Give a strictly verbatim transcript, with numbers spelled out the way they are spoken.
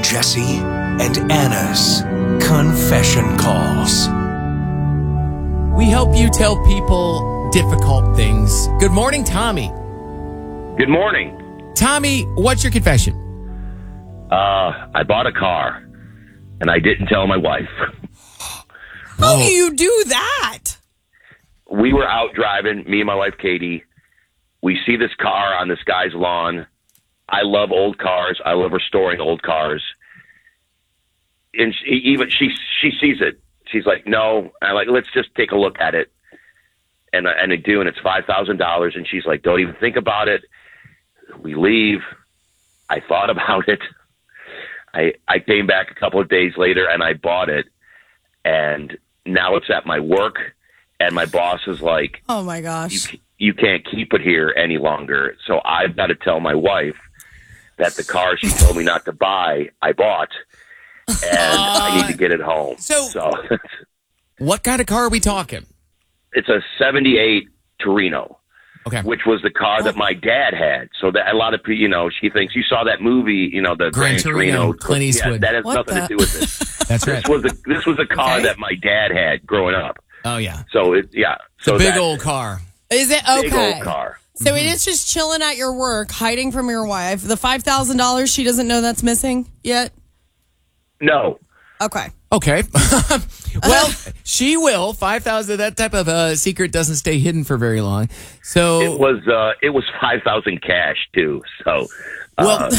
Jesse and Anna's Confession Calls. We help you tell people difficult things. Good morning, Tommy. Good morning. Tommy, what's your confession? Uh, I bought a car, and I didn't tell my wife. How do you do that? We were out driving, me and my wife, Katie. We see this car on this guy's lawn. I love old cars. I love restoring old cars. And she, even she she sees it. She's like, no. I'm like, let's just take a look at it. And, and I do, and it's five thousand dollars. And she's like, don't even think about it. We leave. I thought about it. I I came back a couple of days later, and I bought it. And now it's at my work. And my boss is like, oh, my gosh. You, you can't keep it here any longer. So I've got to tell my wife that the car she told me not to buy, I bought. And uh, I need to get it home. So, so what kind of car are we talking? It's a seventy-eight Torino, okay, which was the car that my dad had. So that a lot of people, you know, she thinks, you saw that movie, you know, the Gran Gran Torino, Torino. Clint Eastwood. Yeah, that has What nothing the? to do with it. That's right. This was a, this was a car Okay. that my dad had growing up. Oh, yeah. So, it, yeah. It's a So big that old car. Is it okay? big old car. So it is just chilling at your work, hiding from your wife. The five thousand dollars, she doesn't know that's missing yet? No. Okay. Okay. Well, she will. five thousand dollars, that type of uh, secret doesn't stay hidden for very long. So It was uh, it was five thousand cash too. So, uh, Well,